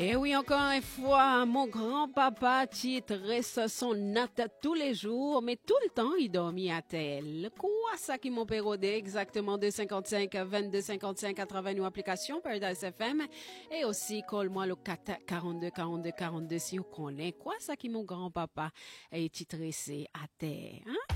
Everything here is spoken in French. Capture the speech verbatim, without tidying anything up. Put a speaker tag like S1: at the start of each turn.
S1: Et oui, encore une fois, mon grand-papa titresse son natte tous les jours, mais tout le temps, il dormit à tel. Quoi ça qui m'ont pérodé exactement de cinquante-cinq vingt-deux cinquante-cinq à travers nos applications Paradise F M et aussi colle-moi le quatre quarante-deux quarante-deux quarante-deux si vous connaissez. Quoi ça qui mon grand-papa est titressé à terre, hein?